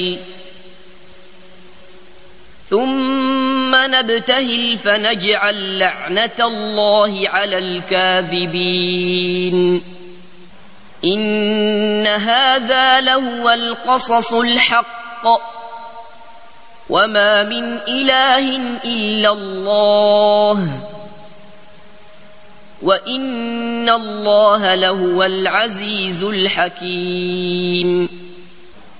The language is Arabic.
ثم نبتهل فنجعل لعنة الله على الكاذبين إن هذا لهو القصص الحق وما من إله إلا الله وإن الله لهو العزيز الحكيم